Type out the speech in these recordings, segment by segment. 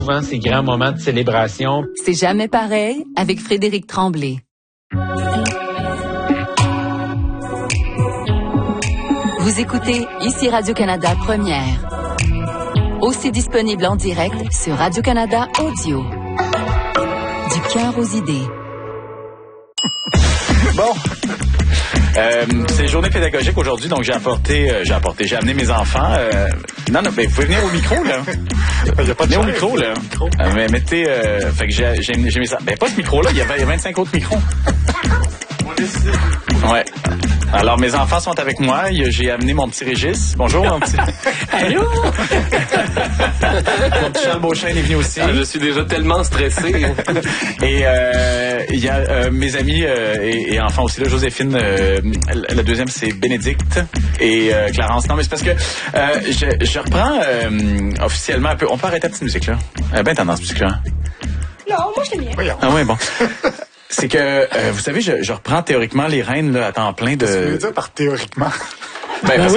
Souvent, ces grands moments de célébration. C'est jamais pareil avec Frédéric Tremblay. Vous écoutez ici Radio-Canada Première. Aussi disponible en direct sur Radio-Canada Audio. Du cœur aux idées. Bon. C'est journée pédagogique aujourd'hui, donc j'ai amené mes enfants. Non, mais vous pouvez venir au micro, là. Venez au micro, là. Mais mettez, fait que j'ai mis ça. Ben, pas ce micro-là, il y a 25 autres micros. Ouais. Alors, mes enfants sont avec moi. J'ai amené mon petit Régis. Bonjour, mon petit. Allô? Mon petit Charles Beauchesne est venu aussi. Je suis déjà tellement stressé. Et il y a mes amis et enfants aussi, là, Joséphine. La deuxième, c'est Bénédicte et Clarence. Non, mais c'est parce que je reprends officiellement un peu. On peut arrêter la petite musique, là. Ben tendance, musique, là. Non, moi, je t'aime bien. Ah ouais, bon. C'est que, vous savez, je reprends théoriquement les rênes là, à temps plein de... Qu'est-ce que tu veux dire par théoriquement? Parce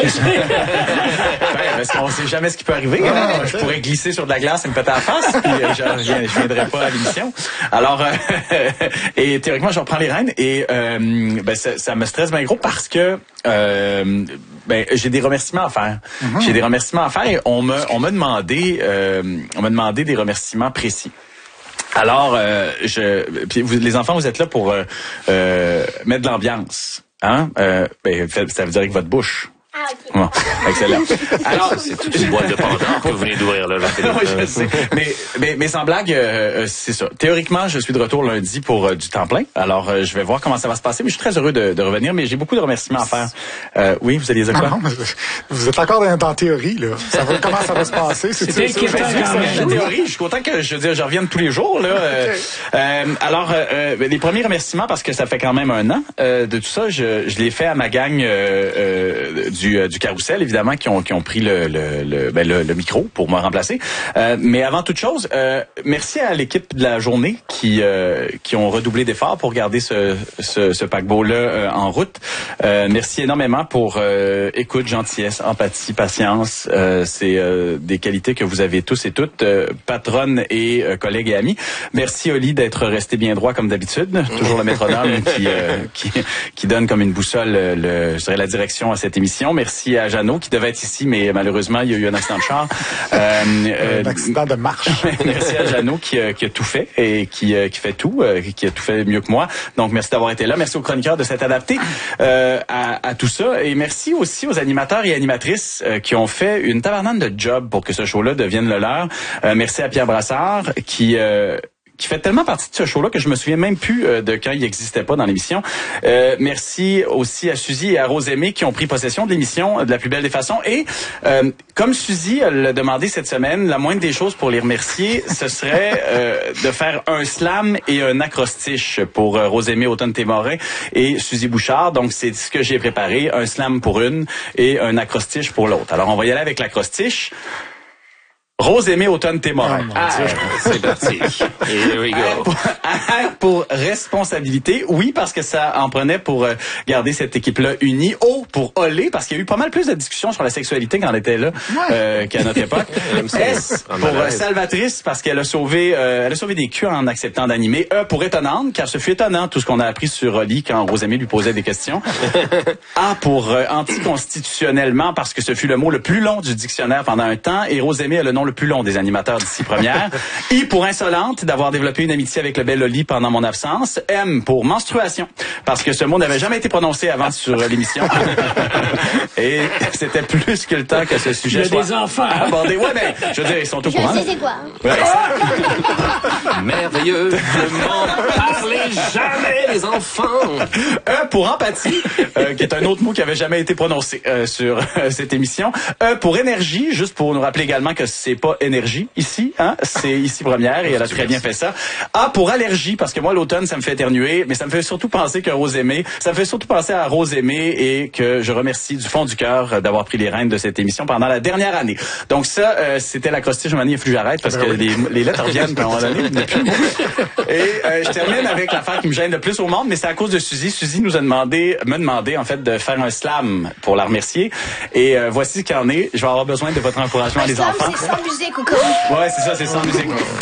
qu'on sait jamais ce qui peut arriver. Hein? Je pourrais glisser sur de la glace et me péter à la face, puis je viendrai pas à l'émission. Alors, et théoriquement, je reprends les rênes et ça me stresse bien gros parce que j'ai des remerciements à faire. Mm-hmm. J'ai des remerciements à faire et on m'a demandé des remerciements précis. Alors, les enfants, vous êtes là pour mettre de l'ambiance, hein? Ça veut dire avec votre bouche. Ah, ok. Bon, excellent. Alors, C'est toute une boîte de Pandore que vous venez d'ouvrir, là. Oui, je sais. Mais sans blague, c'est ça. Théoriquement, je suis de retour lundi pour du temps plein. Alors, je vais voir comment ça va se passer. Mais je suis très heureux de revenir. Mais j'ai beaucoup de remerciements à faire. Oui, vous alliez dire quoi? Non, vous êtes encore dans théorie, là. Comment ça va se passer? C'est inquiétant quand même. La théorie, je suis content que je revienne tous les jours, là. Okay. Les premiers remerciements, parce que ça fait quand même un an de tout ça, je l'ai fait à ma gang du Carrousel, évidemment, qui ont pris le micro pour me remplacer. Mais avant toute chose, merci à l'équipe de la journée qui ont redoublé d'efforts pour garder ce paquebot-là en route. Merci énormément pour écoute, gentillesse, empathie, patience. C'est des qualités que vous avez tous et toutes, patronnes et collègues et amis. Merci Oli d'être resté bien droit comme d'habitude. Toujours le métronome qui donne comme une boussole je dirais la direction à cette émission. Merci à Jeannot qui devait être ici, mais malheureusement, il y a eu un accident de char. Un accident de marche. Merci à Jeannot qui a tout fait et qui fait tout, qui a tout fait mieux que moi. Donc, merci d'avoir été là. Merci aux chroniqueurs de s'être adaptés à tout ça. Et merci aussi aux animateurs et animatrices qui ont fait une tabarnane de job pour que ce show-là devienne le leur. Merci à Pierre Brassard qui fait tellement partie de ce show-là que je me souviens même plus de quand il n'existait pas dans l'émission. Merci aussi à Suzy et à Rose-Aimée qui ont pris possession de l'émission de la plus belle des façons. Et comme Suzy l'a demandé cette semaine, la moindre des choses pour les remercier, ce serait de faire un slam et un acrostiche pour Rose-Aimée Automne-Témorin et Suzy Bouchard. Donc, c'est ce que j'ai préparé. Un slam pour une et un acrostiche pour l'autre. Alors, on va y aller avec l'acrostiche. Rose-Aimée Automne-Témorin. C'est parti. Here we go. Pour responsabilité, oui, parce que ça en prenait pour garder cette équipe-là unie. O pour Olé, parce qu'il y a eu pas mal plus de discussions sur la sexualité quand on était là qu'à notre époque. S pour Salvatrice, parce qu'elle a sauvé des culs en acceptant d'animer. E pour Étonnante, car ce fut étonnant tout ce qu'on a appris sur Oli quand Rose-Aimée lui posait des questions. A pour anticonstitutionnellement, parce que ce fut le mot le plus long du dictionnaire pendant un temps, et Rose-Aimée a le nom le plus long des animateurs d'ici Première. I pour Insolente, d'avoir développé une amitié avec le bel Oli pendant mon absence. M pour Menstruation, parce que ce mot n'avait jamais été prononcé avant sur l'émission. Et c'était plus que le temps que ce sujet soit des enfants abordé. Ouais, mais je veux dire, ils sont au courant. Je sais c'est quoi. Ouais, Merveilleux. Ne m'en parlez jamais, les enfants. E pour Empathie, qui est un autre mot qui avait jamais été prononcé sur cette émission. E pour Énergie, juste pour nous rappeler également que c'est pas énergie ici, hein, c'est ici Première et elle a très bien fait ça. A pour Allergie, parce que moi l'automne ça me fait éternuer, mais ça me fait surtout penser que Rose-Aimée, ça me fait surtout penser à Rose-Aimée et que je remercie du fond du cœur d'avoir pris les rênes de cette émission pendant la dernière année. Donc ça, c'était l'acrostiche. Je m'en ai fallu que j'arrête parce que les lettres reviennent à un moment donné. Et je termine avec l'affaire qui me gêne le plus au monde, mais c'est à cause de Suzy. Suzy me demandé en fait de faire un slam pour la remercier. Et voici ce qu'il en est. Je vais avoir besoin de votre encouragement, les enfants. C'est sans musique ou quoi? Ouais, c'est ça, c'est sans musique.